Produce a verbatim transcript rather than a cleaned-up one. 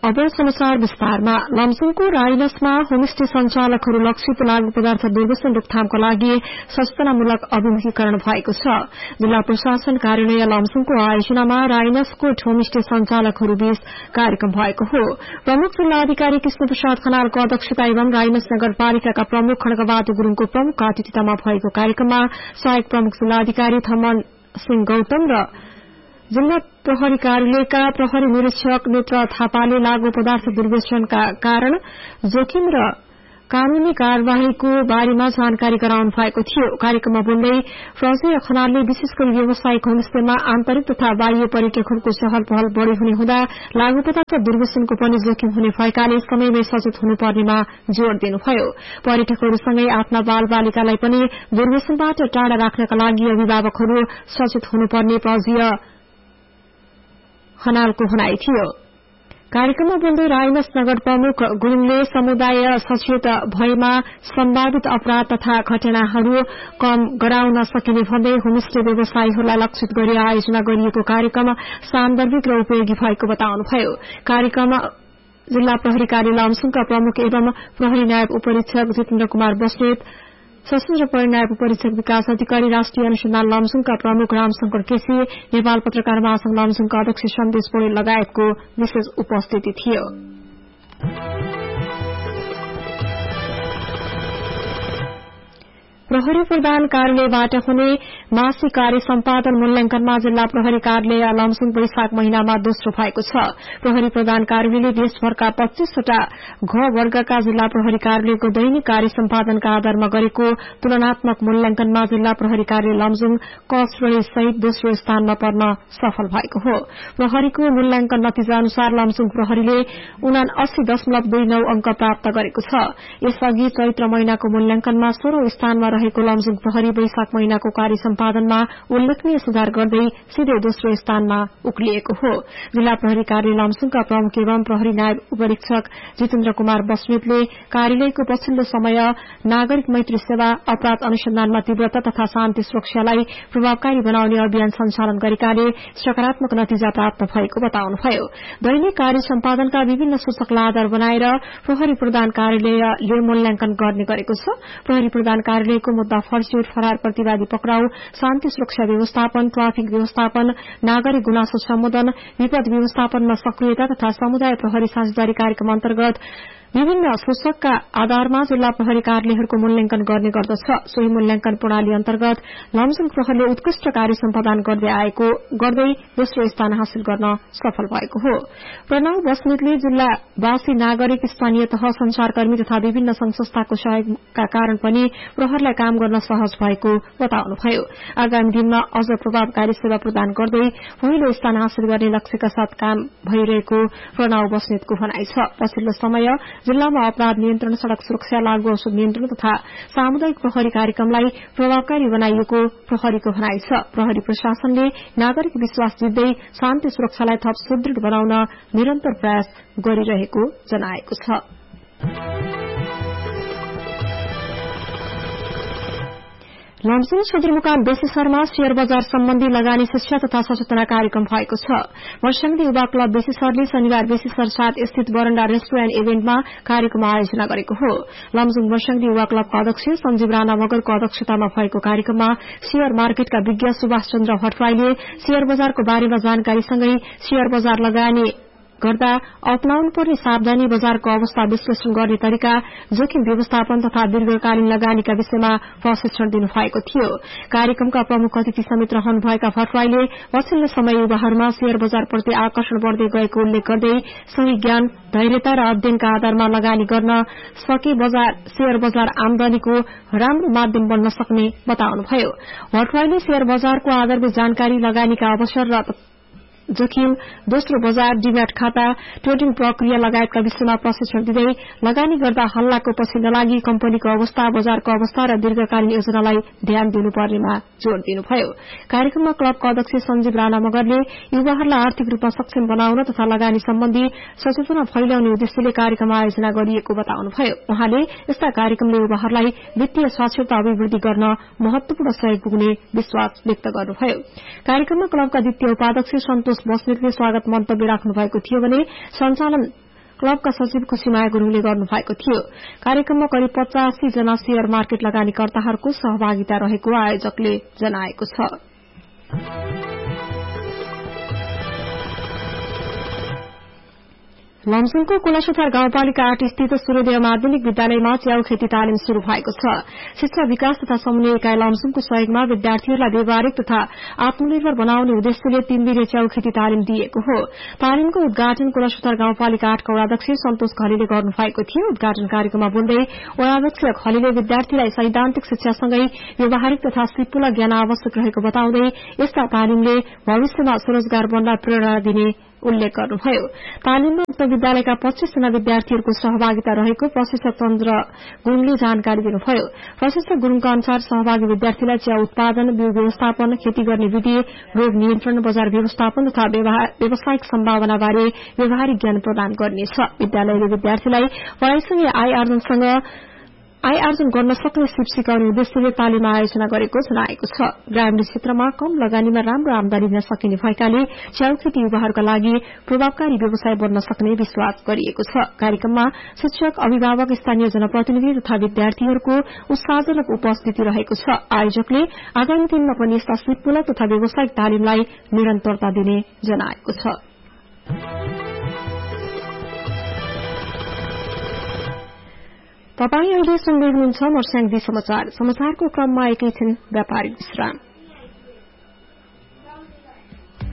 अब समाचार विस्तारमा। लमजुङको राइनसमा होमस्टे संचालकहरू लक्षित लागू पदार्थ दुर्व्यसन रोकथामका लागि सचेतनामूलक अभिमुखीकरण भएको छ। जिल्ला प्रशासन कार्यालय लमजुङको आयोजनामा राइनसकोट होमस्टे संचालकहरू बीच कार्यक्रम भएको हो। प्रमुख जिल्ला अधिकारी कृष्ण प्रसाद खनालको अध्यक्षता एवं राइनस नगरपालिकाका प्रमुख खड्गबहादुर गुरूङको प्रमुख अतिथितामा भएको कार्यक्रममा सहायक प्रमुख जिल्ला अधिकारी थमन सिंह गौतम र जिल्ला प्रहरी कार्यालयका प्रहरी निरीक्षक नेत्र थापाले लागू पदार्थ दुर्व्यसनका कारण जोखिम र कानूनी कार्यवाहीको बारेमा जानकारी गराउनु भएको थियो। कार्यक्रममा बोल्दै प्रजय खनालले विशेष गरी व्यावसायिक होमस्टेमा आन्तरिक तथा बाह्य पर्यटकहरूको चहल पहल बढ़ी हुने हुँदा लागू पदार्थ दुर्व्यसनको पनि जोखिम हुने भएकाले समयमै सचेत हुनुपर्नेमा जोड़ दिनुभयो। पर्यटकहरूसँगै आफ्ना बाल बालिकालाई पनि दुर्व्यसनबाट टाढा राख्नका लागि अभिभावकहरू सचेत हुनुपर्ने प्रजय खनालको भनाई थियो। कार्यक्रममा बोल्दै राइनस नगर प्रमुख गुरूङले समुदाय सचेत भएमा सम्भावित अपराध तथा घटनाहरू कम गराउन सकिने भन्दै होमस्टे व्यवसायीहरूलाई लक्षित गरी आयोजना गरिएको कार्यक्रम सान्दर्भिक र उपयोगी भएको बताउनुभयो। कार्यक्रममा जिल्ला प्रहरी कार्यालय लमजुङका प्रमुख एवं प्रहरी नायब उपरीक्षक जितेन्द्र कुमार बस्नेत, सशस्त्र प्रहरी नायब उपरीक्षक विकास अधिकारी, राष्ट्रिय अनुसन्धान लमजुङका प्रमुख रामशंकर केसी, नेपाल पत्रकार महासंघ लमजुङका अध्यक्ष सन्देश पौडेल लगायतको विशेष उपस्थिति थियो। प्रहरी प्रधान कार्यालयबाट हुने मासिक कार्य सम्पादन मूल्याङ्कनमा जिल्ला प्रहरी कार्यालय लमजुङ वैशाख महिनामा दोस्रो भएको छ। प्रहरी प्रधान कार्यालयले देशभरका पच्चीसवटा घ वर्गका जिल्ला प्रहरी कार्यालयको दैनिक कार्य सम्पादनका आधारमा गरेको तुलनात्मक मूल्याङ्कनमा जिल्ला प्रहरी कार्यालय लमजुङ क श्रेणी सहित दोस्रो स्थानमा पर्न सफल भएको हो। प्रहरीको मूल्याङ्कन नतिजा अनुसार लमजुङ प्रहरीले उनासी दशमलव दुई नौ अंक प्राप्त गरेको छ। यसअघि चैत्र महिनाको मूल्याङ्कनमा सोह्रौं स्थानमा रहेको लमजुङ प्रहरी वैशाख महिनाको कार्य सम्पादनमा उल्लेखनीय सुधार गर्दै सिधै दोस्रो स्थानमा उक्लिएको हो। जिल्ला प्रहरी कार्यालय लमजुङका प्रमुख एवं प्रहरी नायब उपरीक्षक जितेन्द्र कुमार बस्नेतले कार्यालयको पछिल्लो समय नागरिक मैत्री सेवा, अपराध अनुसन्धानमा तीव्रता तथा शान्ति सुरक्षालाई प्रभावकारी बनाउने अभियान सञ्चालन गरेकाले सकारात्मक नतिजा प्राप्त भएको बताउनुभयो। दैनिक कार्य सम्पादनका विभिन्न सूचकलाई आधार बनाएर प्रहरी प्रधान कार्यालयले मूल्याङ्कन गर्ने गरेको छ। प्रहरी प्रधान कार्यालयको मुद्दा फर्स्यौट, फरार प्रतिवादी पक्राउ, शान्ति सुरक्षा व्यवस्थापन, ट्राफिक व्यवस्थापन, नागरिक गुनासो सम्बोधन, विपद व्यवस्थापनमा सक्रियता तथा समुदाय प्रहरी साझेदारी कार्यक्रम अन्तर्गत विभिन्न सूचकका आधारमा जिल्ला प्रहरी कार्यालयहरूको मूल्याङ्कन गर्ने गर्दछ। सोही मूल्याङ्कन प्रणाली अन्तर्गत लमजुङ प्रहरीले उत्कृष्ट कार्य सम्पादन गर्दै आएको गर्दै दोस्रो स्थान हासिल गर्न सफल भएको हो। प्रणव बस्नेतले जिल्लावासी नागरिक, स्थानीय तह, संचारकर्मी तथा विभिन्न संघ संस्थाको सहयोगका कारण पनि प्रहरीलाई काम गर्न सहज भएको बताउनुभयो। आगामी दिनमा अझ प्रभावकारी सेवा प्रदान गर्दै पहिलो स्थान हासिल गर्ने लक्ष्यका साथ काम भइरहेको प्रणव बस्नेतको भनाइ छ। पछिल्लो समय जिल्लामा अपराध नियन्त्रण, सड़क सुरक्षा, लागू औषध नियन्त्रण तथा सामुदायिक प्रहरी कार्यक्रमलाई प्रभावकारी बनाइएको प्रहरीको भनाइ छ। प्रहरी प्रशासनले नागरिक विश्वास जित्दै शान्ति सुरक्षालाई थप सुदृढ़ बनाउन निरन्तर प्रयास गरिरहेको जनाएको छ। लमजुङ सदरमुकाम बेसीसरमा शेयर बजार सम्बन्धी लगानी शिक्षा तथा सचेतना कार्यक्रम भएको छ। वर्षाङ्गी युवा क्लब बेसीसरले शनिबार बेसीसर सात स्थित बरण्डा रेस्टुरेन्ट इभेन्टमा कार्यक्रम आयोजना गरेको हो। लमजुङ वर्षाङ्गी युवा क्लबका अध्यक्ष सञ्जीव राणा मगरको अध्यक्षतामा भएको कार्यक्रममा शेयर मार्केटका विज्ञ सुभाष चन्द्र भट्टराईले शेयर बजारको बारेमा जानकारीसँगै शेयर बजार लगानी गर्दा अपनाउनुपर्ने सावधानी, बजारको अवस्था विश्लेषण गर्ने तरिका, जोखिम व्यवस्थापन तथा दीर्घकालीन लगानीका विषयमा प्रशिक्षण दिनुभएको थियो। कार्यक्रमका प्रमुख अतिथि समेत रहनुभएका भट्टराईले पछिल्लो समय युवाहरूमा शेयर बजारप्रति आकर्षण बढ़दै गएको उल्लेख गर्दै सही ज्ञान, धैर्यता र अध्ययनका आधारमा लगानी गर्न सके बजार शेयर बजार आमदानीको राम्रो माध्यम बन्न सक्ने बताउनुभयो। भट्टराईले शेयर बजारको आधारभूत जानकारी, लगानीका अवसर र जोखिम, दोस्रो बजार, डिम्याट खाता, ट्रेडिङ प्रक्रिया लगायतका विषयमा प्रशिक्षण दिँदै लगानी गर्दा हल्लाको पछि नलागी कम्पनीको अवस्था, बजारको अवस्था र दीर्घकालीन योजनालाई ध्यान दिनुपर्नेमा जोड़ दिनुभयो। कार्यक्रममा क्लबका अध्यक्ष सञ्जीव राणा मगरले युवाहरूलाई आर्थिक रूपमा सक्षम बनाउन तथा लगानी सम्बन्धी सचेतना फैलाउने उद्देश्यले कार्यक्रम आयोजना गरिएको बताउनुभयो। उहाँले यस्ता कार्यक्रमले युवाहरूलाई वित्तीय साक्षरता अभिवृद्धि गर्न महत्वपूर्ण सहयोग पुग्ने विश्वास व्यक्त गर्नुभयो। कार्यक्रममा क्लबका द्वितीय उपाध्यक्ष सन्तोष बस्नेतले स्वागत मन्तव्य राख्नु भएको थियो भने सञ्चालन क्लबका सचिव खुशीमाया गुरुङले गर्नुभएको थियो। कार्यक्रममा करिब पचासी जना शेयर मार्केट लगानीकर्ताहरूको सहभागिता रहेको आयोजकले जनाएको छ। लमजुङको कुलासुथार गाउँपालिका आठ स्थित सूर्योदय माध्यमिक विद्यालयमा च्याउ खेती तालिम शुरू भएको छ। शिक्षा विकास तथा समन्वय इकाई लमजुङको सहयोगमा विद्यार्थीहरूलाई व्यावहारिक तथा आत्मनिर्भर बनाउने उद्देश्यले तीन दिने च्याउ खेती तालिम दिएको हो। तालिमको उद्घाटन कुलासुथार गाउँपालिका आठ वडाध्यक्ष सन्तोष खलीले गर्नुभएको थियो। उद्घाटन कार्यक्रममा बोल्दै वडाध्यक्ष खलीले विद्यार्थीलाई सैद्धान्तिक शिक्षासँगै व्यावहारिक तथा सिपमूलक ज्ञान आवश्यक रहेको बताउँदै यस्ता तालिमले भविष्यमा स्वरोजगार बन्नलाई प्रेरणा दिने उल्लेख गर्नुभयो। तालिममा उक्त विद्यालयका पच्चीस जना विद्यार्थीहरूको सहभागिता रहेको प्रशिक्षक चन्द्र गुरूङले जानकारी दिनुभयो। प्रशिक्षक गुरूङका अनुसार सहभागी विद्यार्थीलाई च्याउ उत्पादन, बिउ व्यवस्थापन, खेती गर्ने विधि, रोग नियन्त्रण, बजार व्यवस्थापन तथा व्यावसायिक सम्भावनाबारे व्यावहारिक ज्ञान प्रदान गर्नेछ। विद्यालयले विद्यार्थीलाई पढ़ाईसँगै आय आर्जनसँग आय आर्जन गर्न सक्ने सिप सिकाउने उद्देश्यले तालिम आयोजना गरेको जनाएको छ। ग्रामीण क्षेत्रमा कम लगानीमा राम्रो आमदानी दिन सकिने भएकाले च्याउ खेती युवाहरूका लागि प्रभावकारी व्यवसाय बन्न सक्ने विश्वास गरिएको छ। कार्यक्रममा शिक्षक, अभिभावक, स्थानीय जनप्रतिनिधि तथा विद्यार्थीहरूको उत्साहजनक उपस्थिति रहेको छ। आयोजकले आगामी दिनमा पनि यस्ता सिपमूलक तथा व्यावसायिक तालिमलाई निरन्तरता दिने जनाएको छ। तपाईं अहिले सुन्दै हुनुहुन्छ मर्स्याङ समाचार। समाचारको क्रममा एकैछिन व्यापारिक विश्राम।